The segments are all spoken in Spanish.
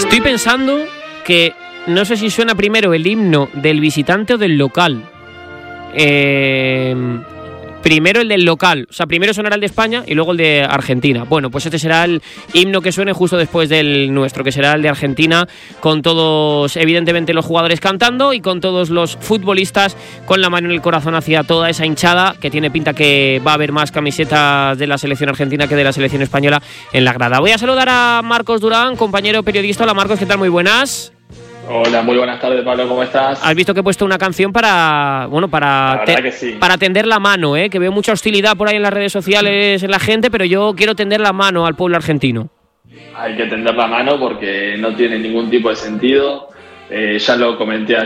Estoy pensando que no sé si suena primero el himno del visitante o del local. Primero el del local, o sea, primero sonará el de España y luego el de Argentina. Bueno, pues este será el himno que suene justo después del nuestro, que será el de Argentina, con todos, evidentemente, los jugadores cantando y con todos los futbolistas con la mano en el corazón hacia toda esa hinchada, que tiene pinta que va a haber más camisetas de la selección argentina que de la selección española en la grada. Voy a saludar a Marcos Durán, compañero periodista. Hola Marcos, ¿qué tal? Muy buenas. Hola, muy buenas tardes, Pablo, ¿cómo estás? Has visto que he puesto una canción para tender la mano, que veo mucha hostilidad por ahí en las redes sociales en la gente, pero yo quiero tender la mano al pueblo argentino. Hay que tender la mano porque no tiene ningún tipo de sentido. Ya lo comenté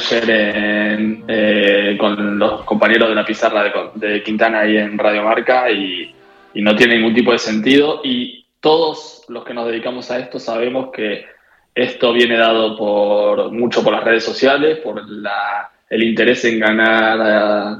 ayer con los compañeros de la pizarra de Quintana ahí en Radio Marca y no tiene ningún tipo de sentido. Y todos los que nos dedicamos a esto sabemos que esto viene dado mucho por las redes sociales, por el interés en ganar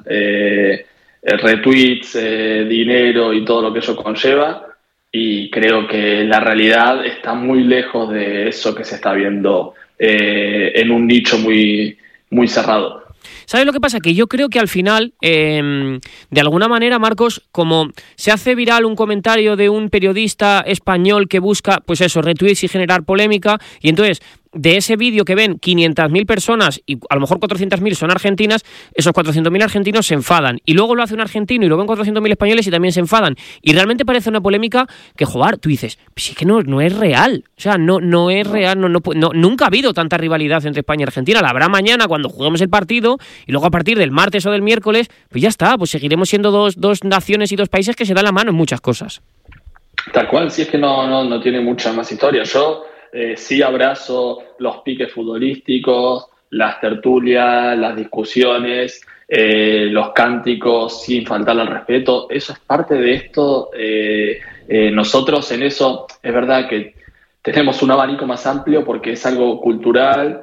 retweets, dinero y todo lo que ello conlleva. Y creo que la realidad está muy lejos de eso que se está viendo en un nicho muy, muy cerrado. ¿Sabes lo que pasa? Que yo creo que al final, de alguna manera, Marcos, como se hace viral un comentario de un periodista español que busca, pues eso, retweets y generar polémica, y entonces de ese vídeo que ven 500.000 personas y a lo mejor 400.000 son argentinas, esos 400.000 argentinos se enfadan. Y luego lo hace un argentino y lo ven 400.000 españoles y también se enfadan. Y realmente parece una polémica que, joder, tú dices, pues sí que no es real. O sea, no es real, nunca ha habido tanta rivalidad entre España y Argentina. La habrá mañana cuando juguemos el partido y luego a partir del martes o del miércoles, pues ya está, pues seguiremos siendo dos naciones y dos países que se dan la mano en muchas cosas. Tal cual, si es que no tiene mucha más historia. Yo sí abrazo los piques futbolísticos, las tertulias, las discusiones, los cánticos sin faltarle al respeto. Eso es parte de esto. Nosotros en eso es verdad que tenemos un abanico más amplio porque es algo cultural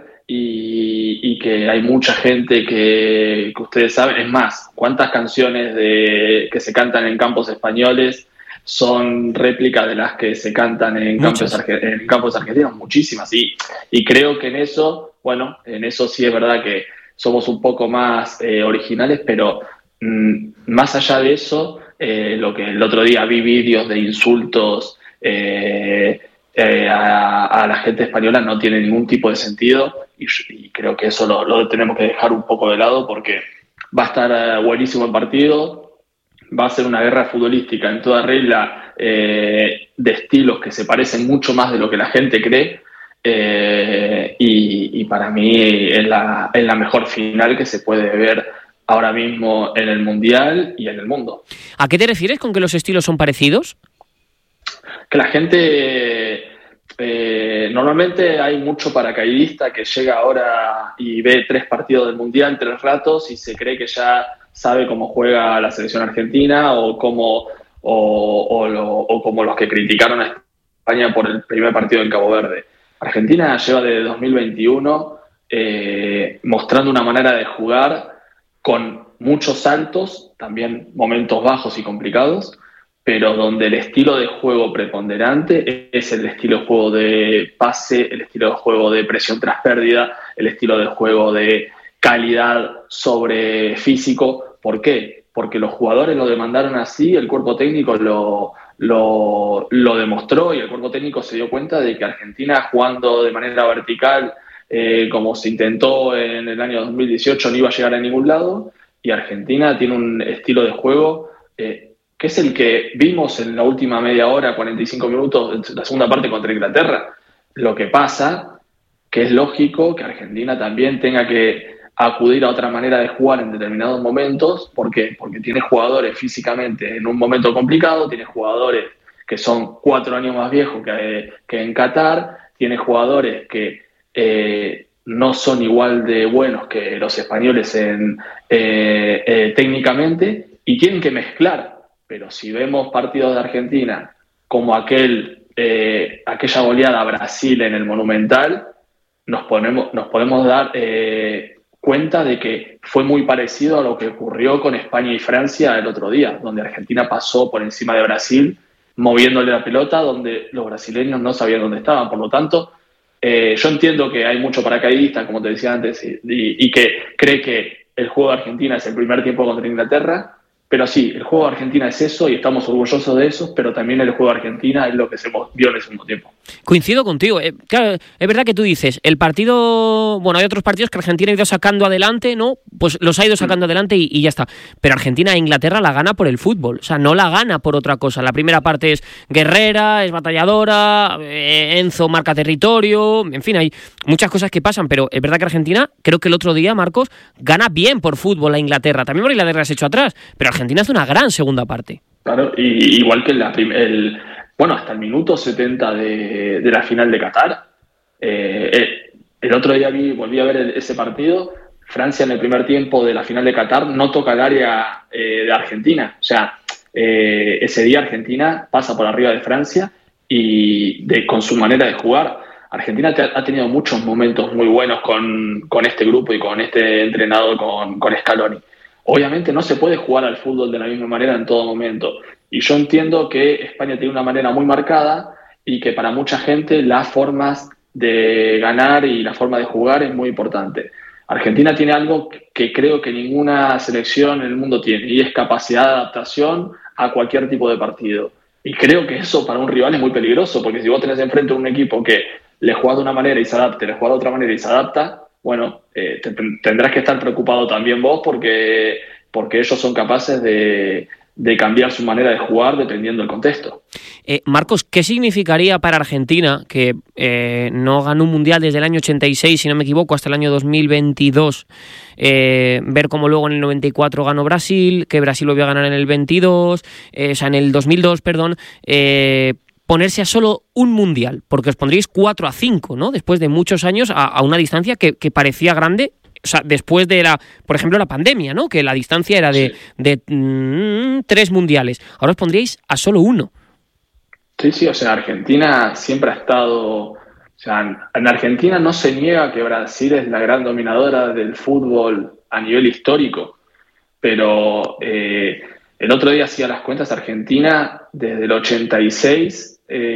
y que hay mucha gente que ustedes saben. Es más, ¿cuántas canciones que se cantan en campos españoles son réplicas de las que se cantan en campos argentinos? Muchísimas, y creo que en eso sí es verdad que somos un poco más originales, pero más allá de eso, lo que el otro día vi vídeos de insultos a la gente española no tiene ningún tipo de sentido, y creo que eso lo tenemos que dejar un poco de lado porque va a estar buenísimo el partido. Va a ser una guerra futbolística en toda regla, de estilos que se parecen mucho más de lo que la gente cree, y para mí es la mejor final que se puede ver ahora mismo en el Mundial y en el mundo. ¿A qué te refieres con que los estilos son parecidos? Que la gente... normalmente hay mucho paracaidista que llega ahora y ve 3 partidos del Mundial, 3 ratos, y se cree que ya sabe cómo juega la selección argentina o como los que criticaron a España por el primer partido en Cabo Verde. Argentina lleva desde 2021 mostrando una manera de jugar con muchos saltos, también momentos bajos y complicados, pero donde el estilo de juego preponderante es el estilo de juego de pase, el estilo de juego de presión tras pérdida, el estilo de juego de calidad sobre físico. ¿Por qué? Porque los jugadores lo demandaron así, el cuerpo técnico lo demostró, y el cuerpo técnico se dio cuenta de que Argentina, jugando de manera vertical, como se intentó en el año 2018, no iba a llegar a ningún lado, y Argentina tiene un estilo de juego que es el que vimos en la última media hora, 45 minutos, la segunda parte contra Inglaterra. Lo que pasa, que es lógico que Argentina también tenga que acudir a otra manera de jugar en determinados momentos. ¿Por qué? Porque tiene jugadores físicamente en un momento complicado, tiene jugadores que son 4 años más viejos que en Qatar, tiene jugadores que no son igual de buenos que los españoles técnicamente, y tienen que mezclar. Pero si vemos partidos de Argentina como aquella goleada a Brasil en el Monumental, nos podemos dar cuenta de que fue muy parecido a lo que ocurrió con España y Francia el otro día, donde Argentina pasó por encima de Brasil moviéndole la pelota, donde los brasileños no sabían dónde estaban. Por lo tanto, Yo entiendo que hay mucho paracaidista, como te decía antes, y que cree que el juego de Argentina es el primer tiempo contra Inglaterra, pero sí, el juego de Argentina es eso y estamos orgullosos de eso, pero también el juego de Argentina es lo que se vio en ese segundo tiempo. Coincido contigo. Claro, es verdad que tú dices, el partido, bueno, hay otros partidos que Argentina ha ido sacando adelante, ¿no? Pues los ha ido sacando adelante y ya está. Pero Argentina e Inglaterra la gana por el fútbol, o sea, no la gana por otra cosa. La primera parte es guerrera, es batalladora, Enzo marca territorio, en fin, hay muchas cosas que pasan, pero es verdad que Argentina, creo que el otro día, Marcos, gana bien por fútbol a Inglaterra. También por Inglaterra se ha hecho atrás, pero Argentina hace una gran segunda parte. Claro, y igual que hasta el minuto 70 de la final de Qatar. El otro día volví a ver ese partido. Francia en el primer tiempo de la final de Qatar no toca el área de Argentina. O sea, ese día Argentina pasa por arriba de Francia y con su manera de jugar. Argentina ha tenido muchos momentos muy buenos con este grupo y con este entrenador, con Scaloni. Obviamente no se puede jugar al fútbol de la misma manera en todo momento. Y yo entiendo que España tiene una manera muy marcada y que para mucha gente las formas de ganar y la forma de jugar es muy importante. Argentina tiene algo que creo que ninguna selección en el mundo tiene, y es capacidad de adaptación a cualquier tipo de partido. Y creo que eso para un rival es muy peligroso, porque si vos tenés enfrente a un equipo que le juega de una manera y se adapta, le juega de otra manera y se adapta, bueno, tendrás que estar preocupado también vos porque ellos son capaces de cambiar su manera de jugar dependiendo del contexto. Marcos, ¿qué significaría para Argentina, que no ganó un mundial desde el año 86, si no me equivoco, hasta el año 2022, ver cómo luego en el 94 ganó Brasil, que Brasil volvió a ganar en el 22, en el 2002, perdón, ponerse a solo un mundial, porque os pondréis 4-5, ¿no? Después de muchos años a una distancia que parecía grande. O sea, después de por ejemplo, la pandemia, ¿no? Que la distancia era de 3 mundiales. Ahora os pondríais a solo uno. Sí, o sea, Argentina siempre ha estado... O sea, en Argentina no se niega que Brasil es la gran dominadora del fútbol a nivel histórico, pero el otro día hacía las cuentas, Argentina desde el 86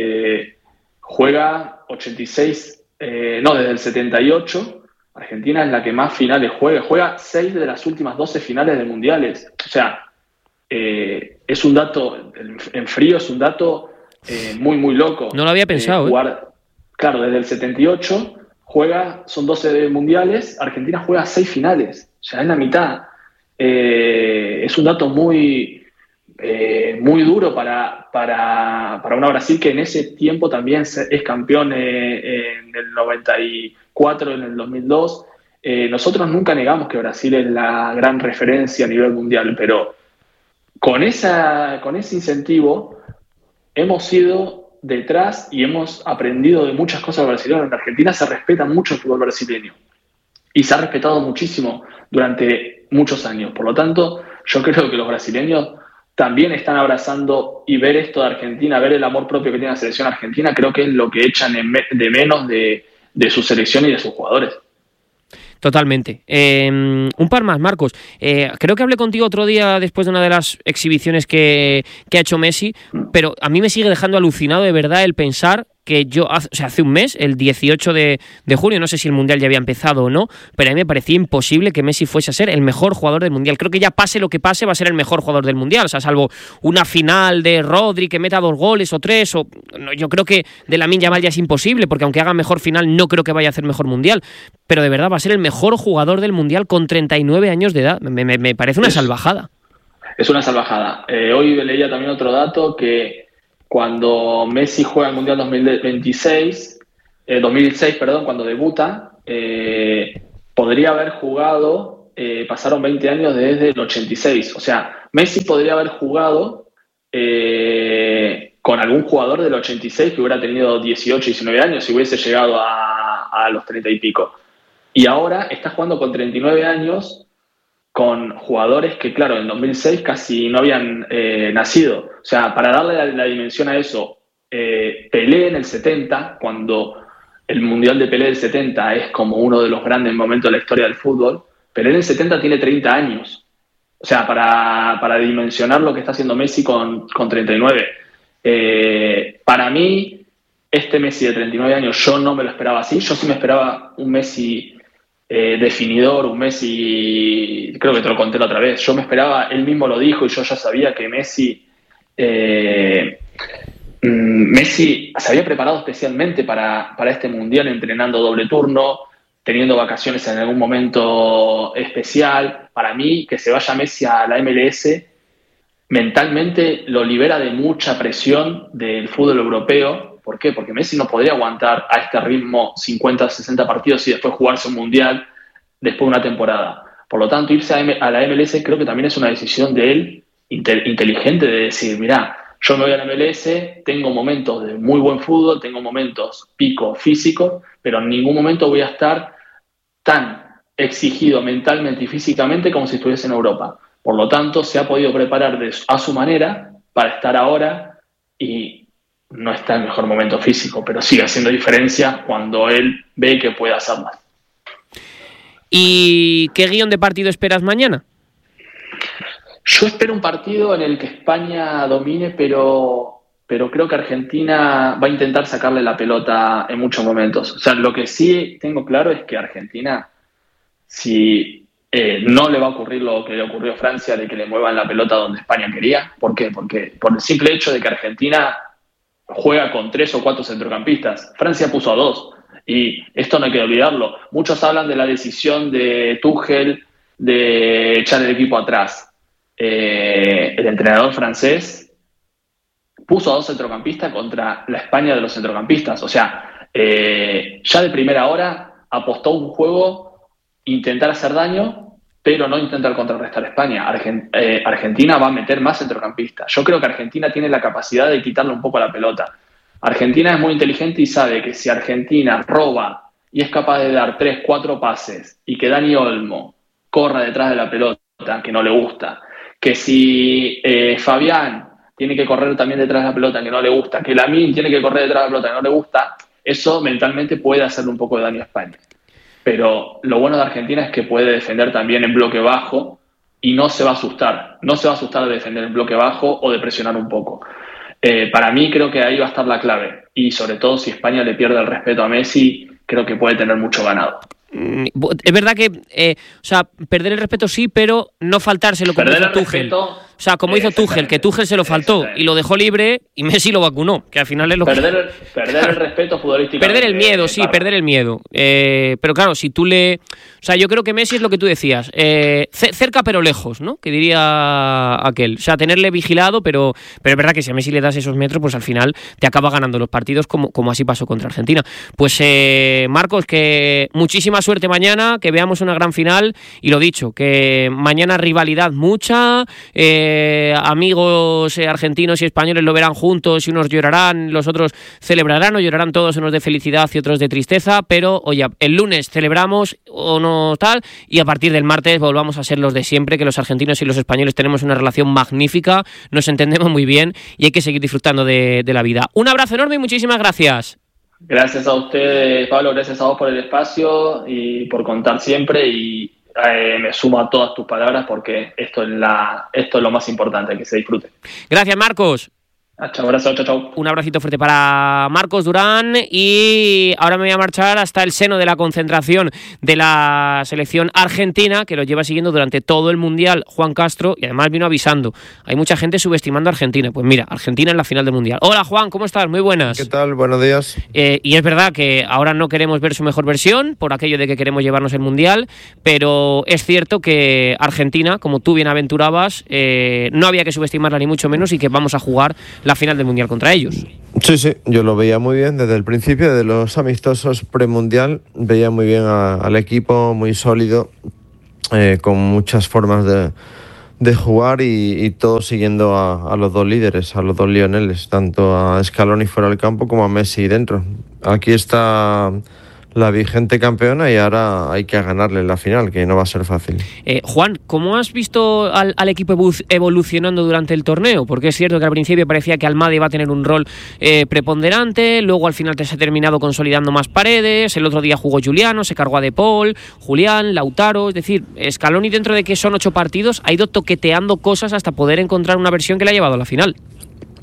juega 86, desde el 78... Argentina es la que más finales juega 6 de las últimas 12 finales de mundiales. O sea, es un dato, en frío es un dato muy, muy loco. No lo había pensado. Claro, desde el 78 son 12 mundiales, Argentina juega 6 finales, o sea, es la mitad. Es un dato muy, muy duro para una Brasil que en ese tiempo también es campeón en el 94, en el 2002. Nosotros nunca negamos que Brasil es la gran referencia a nivel mundial, pero con ese incentivo hemos ido detrás y hemos aprendido de muchas cosas brasileñas. En Argentina se respeta mucho el fútbol brasileño y se ha respetado muchísimo durante muchos años. Por lo tanto, yo creo que los brasileños también están abrazando, y ver esto de Argentina, ver el amor propio que tiene la selección argentina, creo que es lo que echan de menos de su selección y de sus jugadores. Totalmente. Un par más, Marcos. Creo que hablé contigo otro día después de una de las exhibiciones que ha hecho Messi, pero a mí me sigue dejando alucinado de verdad el pensar que hace un mes, el 18 de junio, no sé si el Mundial ya había empezado o no, pero a mí me parecía imposible que Messi fuese a ser el mejor jugador del Mundial. Creo que ya pase lo que pase, va a ser el mejor jugador del Mundial, o sea, salvo una final de Rodri que meta 2 goles o 3, yo creo que de Lamine Yamal ya es imposible, porque aunque haga mejor final, no creo que vaya a hacer mejor Mundial, pero de verdad va a ser el mejor jugador del Mundial con 39 años de edad. Me parece una salvajada. Es una salvajada. Hoy leía también otro dato, que cuando Messi juega el Mundial 2006, cuando debuta, podría haber jugado, pasaron 20 años desde el 86. O sea, Messi podría haber jugado con algún jugador del 86 que hubiera tenido 18, 19 años y hubiese llegado a los 30 y pico. Y ahora está jugando con 39 años con jugadores que, claro, en 2006 casi no habían nacido. O sea, para darle la dimensión a eso, Pelé en el 70, cuando el Mundial de Pelé del 70 es como uno de los grandes momentos de la historia del fútbol, Pelé en el 70 tiene 30 años. O sea, para dimensionar lo que está haciendo Messi con 39. Para mí, este Messi de 39 años yo no me lo esperaba así. Yo sí me esperaba un Messi definidor, un Messi, creo que te lo conté la otra vez, yo me esperaba, él mismo lo dijo y yo ya sabía que Messi se había preparado especialmente para este Mundial, entrenando doble turno, teniendo vacaciones en algún momento especial. Para mí, que se vaya Messi a la MLS mentalmente lo libera de mucha presión del fútbol europeo. ¿Por qué? Porque Messi no podría aguantar a este ritmo 50, 60 partidos y después jugarse un Mundial después de una temporada. Por lo tanto, irse a la MLS creo que también es una decisión de él inteligente, de decir, mirá, yo me voy a la MLS, tengo momentos de muy buen fútbol, tengo momentos pico físicos, pero en ningún momento voy a estar tan exigido mentalmente y físicamente como si estuviese en Europa. Por lo tanto, se ha podido preparar a su manera para estar ahora y no está en el mejor momento físico, pero sigue haciendo diferencia cuando él ve que puede hacer más. ¿Y qué guión de partido esperas mañana? Yo espero un partido en el que España domine, pero creo que Argentina va a intentar sacarle la pelota en muchos momentos. O sea, lo que sí tengo claro es que Argentina, si no le va a ocurrir lo que le ocurrió a Francia, de que le muevan la pelota donde España quería. ¿Por qué? Porque por el simple hecho de que Argentina juega con 3 o 4 centrocampistas. Francia puso a 2 y esto no hay que olvidarlo. Muchos hablan de la decisión de Tuchel de echar el equipo atrás. El entrenador francés puso a 2 centrocampistas contra la España de los centrocampistas. O sea, ya de primera hora apostó un juego, intentar hacer daño, pero no intentar contrarrestar a España. Argentina va a meter más centrocampistas. Yo creo que Argentina tiene la capacidad de quitarle un poco la pelota. Argentina es muy inteligente y sabe que si Argentina roba y es capaz de dar 3, 4 pases y que Dani Olmo corra detrás de la pelota, que no le gusta, que si Fabián tiene que correr también detrás de la pelota, que no le gusta, que Lamine tiene que correr detrás de la pelota, que no le gusta, eso mentalmente puede hacerle un poco de daño a España. Pero lo bueno de Argentina es que puede defender también en bloque bajo y no se va a asustar. No se va a asustar de defender en bloque bajo o de presionar un poco. Para mí creo que ahí va a estar la clave. Y sobre todo si España le pierde el respeto a Messi, creo que puede tener mucho ganado. Es verdad que, perder el respeto sí, pero no faltárselo como hizo Tuchel. O sea, como hizo Tuchel, que Tuchel se lo faltó y lo dejó libre y Messi lo vacunó, que al final es lo perder el respeto futbolístico. Perder el miedo, sí, perder el miedo. Pero claro, si tú le... O sea, yo creo que Messi es lo que tú decías, cerca pero lejos, ¿no? Que diría aquel. O sea, tenerle vigilado, pero es verdad que si a Messi le das esos metros, pues al final te acaba ganando los partidos como así pasó contra Argentina. Pues Marcos, que muchísima suerte mañana, que veamos una gran final y lo dicho, que mañana rivalidad mucha, amigos argentinos y españoles lo verán juntos y unos llorarán, los otros celebrarán o llorarán todos, unos de felicidad y otros de tristeza, pero oye, el lunes celebramos o no tal y a partir del martes volvamos a ser los de siempre, que los argentinos y los españoles tenemos una relación magnífica, nos entendemos muy bien y hay que seguir disfrutando de la vida. Un abrazo enorme y muchísimas gracias. Gracias a usted, Pablo, gracias a vos por el espacio y por contar siempre y me sumo a todas tus palabras porque esto es lo más importante, que se disfrute. Gracias, Marcos. Chao, abrazo, chao. Un abracito fuerte para Marcos Durán y ahora me voy a marchar hasta el seno de la concentración de la selección argentina que lo lleva siguiendo durante todo el Mundial Juan Castro y además vino avisando. Hay mucha gente subestimando a Argentina. Pues mira, Argentina en la final del Mundial. Hola Juan, ¿cómo estás? Muy buenas. ¿Qué tal? Buenos días. Y es verdad que ahora no queremos ver su mejor versión por aquello de que queremos llevarnos el Mundial, pero es cierto que Argentina, como tú bien aventurabas, no había que subestimarla ni mucho menos y que vamos a jugar la final del Mundial contra ellos. Sí, yo lo veía muy bien desde el principio, de los amistosos premundial, veía muy bien al equipo, muy sólido, con muchas formas de jugar y todo siguiendo a los dos líderes, a los dos Lioneles, tanto a Scaloni fuera del campo como a Messi dentro. Aquí está la vigente campeona y ahora hay que ganarle la final, que no va a ser fácil. Juan, ¿cómo has visto al equipo evolucionando durante el torneo? Porque es cierto que al principio parecía que Almada iba a tener un rol preponderante, luego al final se ha terminado consolidando más Paredes, el otro día jugó Juliano, se cargó a De Paul, Julián, Lautaro, es decir, Scaloni dentro de que son 8 partidos ha ido toqueteando cosas hasta poder encontrar una versión que le ha llevado a la final.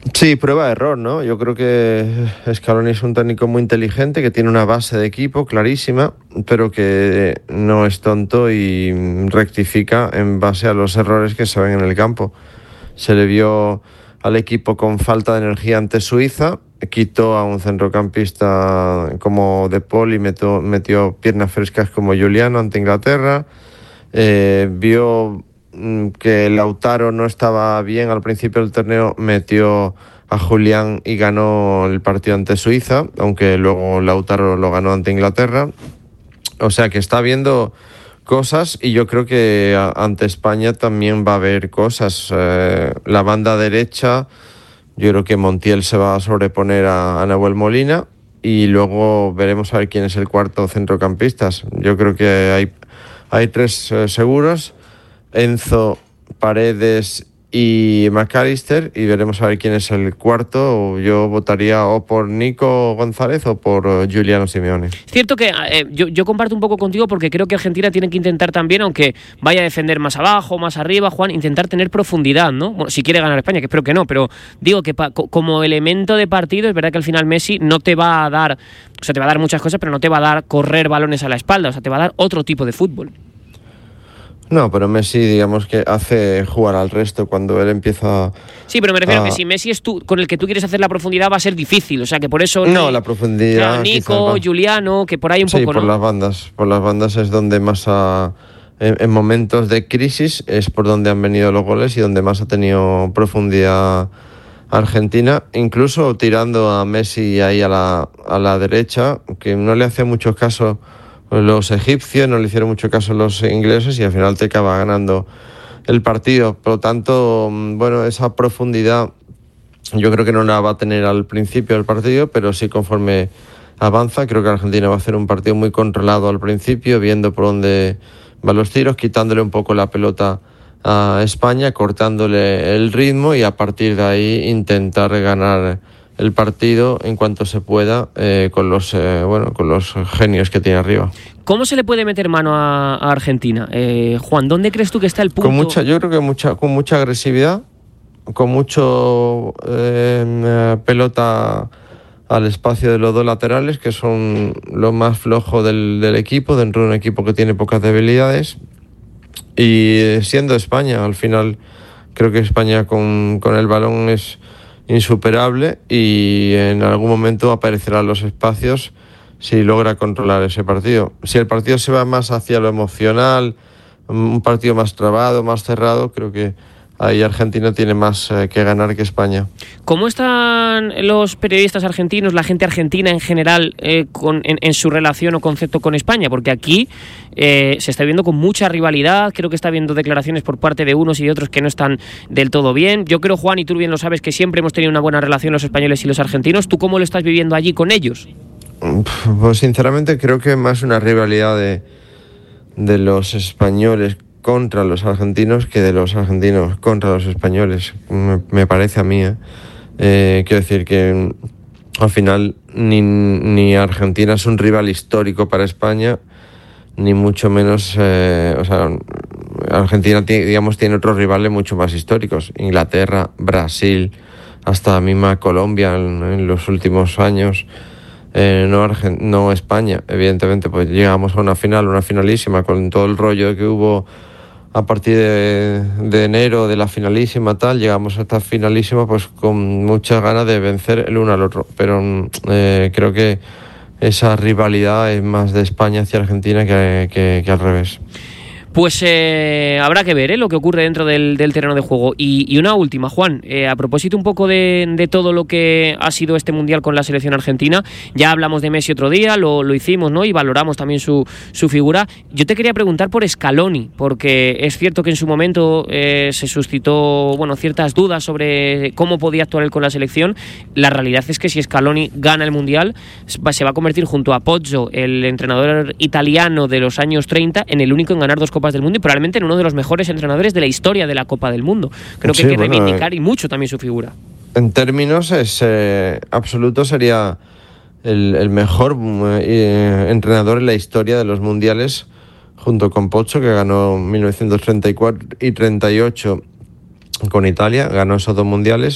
Sí, prueba de error, ¿no? Yo creo que Scaloni es un técnico muy inteligente, que tiene una base de equipo clarísima, pero que no es tonto y rectifica en base a los errores que se ven en el campo. Se le vio al equipo con falta de energía ante Suiza, quitó a un centrocampista como De Paul y metió piernas frescas como Giuliano ante Inglaterra. Vio que Lautaro no estaba bien al principio del torneo, metió a Julián y ganó el partido ante Suiza, aunque luego Lautaro lo ganó ante Inglaterra. O sea que está viendo cosas y yo creo que ante España también va a haber cosas. La banda derecha, yo creo que Montiel se va a sobreponer a Nahuel Molina y luego veremos a ver quién es el cuarto centrocampista. Yo creo que hay tres seguros: Enzo, Paredes y McAllister, y veremos a ver quién es el cuarto. Yo votaría o por Nico González o por Giuliano Simeone. Es cierto que yo comparto un poco contigo, porque creo que Argentina tiene que intentar también, aunque vaya a defender más abajo, más arriba, Juan, intentar tener profundidad, ¿no? Bueno, si quiere ganar España, que espero que no, pero digo que como elemento de partido es verdad que al final Messi no te va a dar, o sea, te va a dar muchas cosas, pero no te va a dar correr balones a la espalda, o sea, te va a dar otro tipo de fútbol. No, pero Messi, digamos que hace jugar al resto cuando él empieza. Sí, pero me refiero a que si Messi es tú con el que tú quieres hacer la profundidad, va a ser difícil, o sea que por eso no, la profundidad. Claro, Nico, Giuliano, que por ahí un poco, por ¿no? Por las bandas es donde más en momentos de crisis es por donde han venido los goles y donde más ha tenido profundidad Argentina, incluso tirando a Messi ahí a la derecha, que no le hace mucho caso los egipcios, no le hicieron mucho caso los ingleses y al final te acaba ganando el partido. Por lo tanto, bueno, esa profundidad yo creo que no la va a tener al principio del partido, pero sí conforme avanza. Creo que Argentina va a hacer un partido muy controlado al principio, viendo por dónde van los tiros, quitándole un poco la pelota a España, cortándole el ritmo y a partir de ahí intentar ganar el partido en cuanto se pueda con los genios que tiene arriba. ¿Cómo se le puede meter mano a Argentina? Juan, ¿dónde crees tú que está el punto? Yo creo que con mucha agresividad, con mucho pelota al espacio de los dos laterales, que son lo más flojo del equipo, dentro de un equipo que tiene pocas debilidades. Y siendo España, al final creo que España con el balón es insuperable y en algún momento aparecerán los espacios si logra controlar ese partido. Si el partido se va más hacia lo emocional, un partido más trabado, más cerrado, creo que ahí Argentina tiene más que ganar que España. ¿Cómo están los periodistas argentinos, la gente argentina en general, en su relación o concepto con España? Porque aquí se está viendo con mucha rivalidad, creo que está habiendo declaraciones por parte de unos y de otros que no están del todo bien. Yo creo, Juan, y tú bien lo sabes, que siempre hemos tenido una buena relación los españoles y los argentinos. ¿Tú cómo lo estás viviendo allí con ellos? Pues sinceramente creo que más una rivalidad de los españoles contra los argentinos que de los argentinos contra los españoles, me parece a mí. Quiero decir que al final ni Argentina es un rival histórico para España, ni mucho menos, Argentina tiene otros rivales mucho más históricos: Inglaterra, Brasil, hasta la misma Colombia en los últimos años. No España, evidentemente, pues llegamos a una finalísima, con todo el rollo que hubo a partir de enero de la finalísima, llegamos a esta finalísima pues con muchas ganas de vencer el uno al otro, pero creo que esa rivalidad es más de España hacia Argentina que al revés. Pues habrá que ver lo que ocurre dentro del terreno de juego. Y una última, Juan, a propósito un poco de todo lo que ha sido este Mundial con la selección argentina. Ya hablamos de Messi otro día, lo hicimos, ¿no? Y valoramos también su figura. Yo te quería preguntar por Scaloni, porque es cierto que en su momento se suscitó ciertas dudas sobre cómo podía actuar él con la selección. La realidad es que si Scaloni gana el Mundial, se va a convertir junto a Pozzo, el entrenador italiano de los años 30, en el único en ganar 2 Copas del Mundo y probablemente en uno de los mejores entrenadores de la historia de la Copa del Mundo. Creo que hay que reivindicar y mucho también su figura. En términos absolutos sería el mejor entrenador en la historia de los mundiales, junto con Pozzo, que ganó 1934 y 38 con Italia, ganó esos 2 mundiales.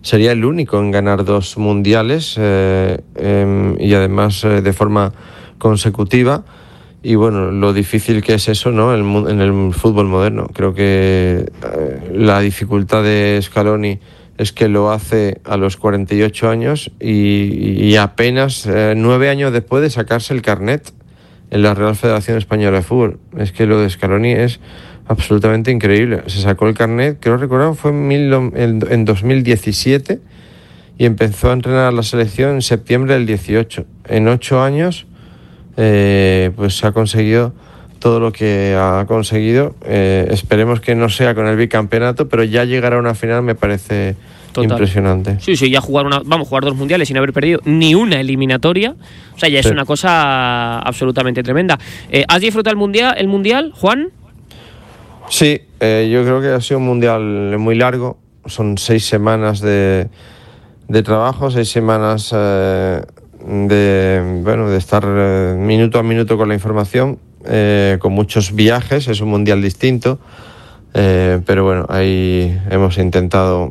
sería el único en ganar 2 mundiales y además de forma consecutiva. Y bueno, lo difícil que es eso, ¿no? En el fútbol moderno. Creo que la dificultad de Scaloni es que lo hace a los 48 años y apenas 9 años después de sacarse el carnet en la Real Federación Española de Fútbol. Es que lo de Scaloni es absolutamente increíble. Se sacó el carnet, creo recordar, fue en 2017 y empezó a entrenar a la selección en septiembre del 18. En 8 años pues ha conseguido todo lo que ha conseguido. Esperemos que no sea con el bicampeonato, pero ya llegar a una final me parece impresionante. Sí, ya jugar 2 mundiales sin haber perdido ni una eliminatoria. O sea, ya es una cosa absolutamente tremenda. ¿Has disfrutado el mundial, Juan? Sí, yo creo que ha sido un mundial muy largo. Son 6 semanas de trabajo, 6 semanas de estar minuto a minuto con la información, con muchos viajes. Es un mundial distinto, pero bueno, ahí hemos intentado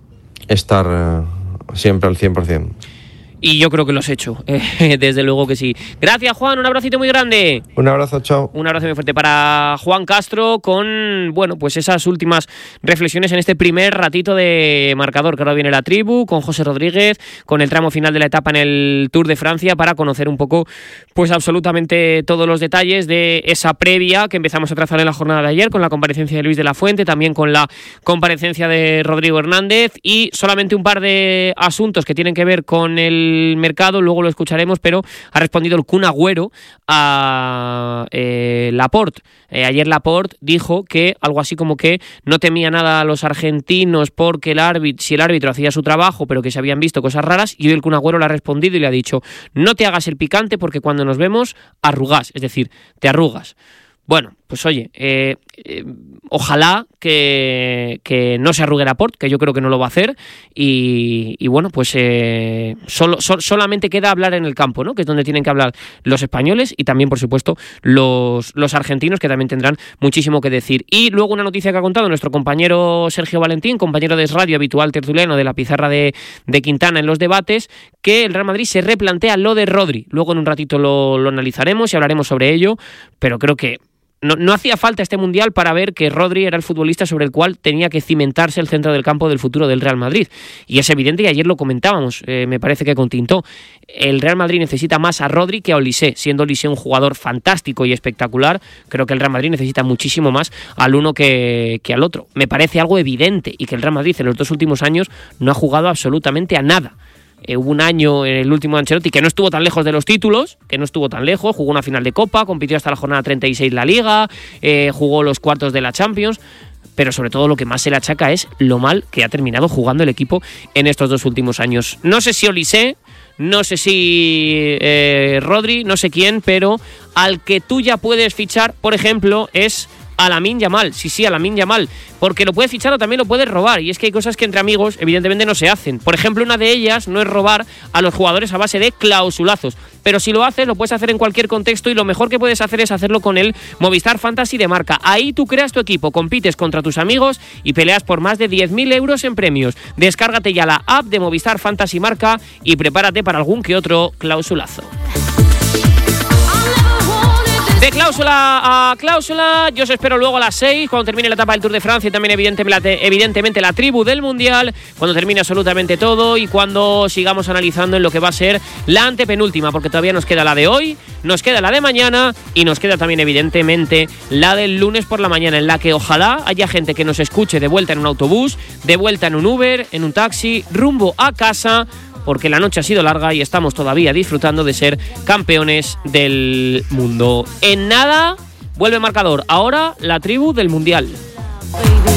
estar siempre al 100%. Y yo creo que lo has hecho, desde luego que sí. Gracias, Juan, un abracito muy grande. Un abrazo, chao. Un abrazo muy fuerte para Juan Castro con, bueno, pues esas últimas reflexiones en este primer ratito de marcador, que ahora viene la tribu, con José Rodríguez, con el tramo final de la etapa en el Tour de Francia, para conocer un poco, pues absolutamente todos los detalles de esa previa que empezamos a trazar en la jornada de ayer, con la comparecencia de Luis de la Fuente, también con la comparecencia de Rodrigo Hernández, y solamente un par de asuntos que tienen que ver con el mercado, luego lo escucharemos, pero ha respondido el Kun Agüero a Laporte. Ayer Laporte dijo que algo así como que no temía nada a los argentinos porque si el árbitro hacía su trabajo, pero que se habían visto cosas raras, y hoy el Kun Agüero le ha respondido y le ha dicho: no te hagas el picante porque cuando nos vemos arrugás, es decir, te arrugas. Bueno, pues oye, ojalá que no se arrugue Laporte, que yo creo que no lo va a hacer, y bueno, pues solamente queda hablar en el campo, ¿no? Que es donde tienen que hablar los españoles y también, por supuesto, los argentinos, que también tendrán muchísimo que decir. Y luego una noticia que ha contado nuestro compañero Sergio Valentín, compañero de radio habitual tertuliano de la pizarra de Quintana en los debates, que el Real Madrid se replantea lo de Rodri. Luego en un ratito lo analizaremos y hablaremos sobre ello, pero creo que no hacía falta este mundial para ver que Rodri era el futbolista sobre el cual tenía que cimentarse el centro del campo del futuro del Real Madrid. Y es evidente, y ayer lo comentábamos, me parece que con Tintó, el Real Madrid necesita más a Rodri que a Olise. Siendo Olise un jugador fantástico y espectacular, creo que el Real Madrid necesita muchísimo más al uno que al otro. Me parece algo evidente, y que el Real Madrid en los 2 últimos años no ha jugado absolutamente a nada. Hubo un año en el último de Ancelotti que no estuvo tan lejos de los títulos, jugó una final de Copa, compitió hasta la jornada 36 la Liga, jugó los cuartos de la Champions, pero sobre todo lo que más se le achaca es lo mal que ha terminado jugando el equipo en estos 2 últimos años. No sé si Olise, no sé si Rodri, no sé quién, pero al que tú ya puedes fichar, por ejemplo, es a Lamine Yamal. Sí, a Lamine Yamal, porque lo puedes fichar o también lo puedes robar, y es que hay cosas que entre amigos evidentemente no se hacen. Por ejemplo, una de ellas no es robar a los jugadores a base de clausulazos, pero si lo haces, lo puedes hacer en cualquier contexto, y lo mejor que puedes hacer es hacerlo con el Movistar Fantasy de Marca. Ahí tú creas tu equipo, compites contra tus amigos y peleas por más de 10.000 euros en premios. Descárgate ya la app de Movistar Fantasy Marca y prepárate para algún que otro clausulazo. De cláusula a cláusula, yo os espero luego a las 6, cuando termine la etapa del Tour de Francia, y también evidentemente la tribu del Mundial, cuando termine absolutamente todo y cuando sigamos analizando en lo que va a ser la antepenúltima, porque todavía nos queda la de hoy, nos queda la de mañana y nos queda también evidentemente la del lunes por la mañana, en la que ojalá haya gente que nos escuche de vuelta en un autobús, de vuelta en un Uber, en un taxi, rumbo a casa, porque la noche ha sido larga y estamos todavía disfrutando de ser campeones del mundo. En nada, vuelve marcador. Ahora la tribu del Mundial.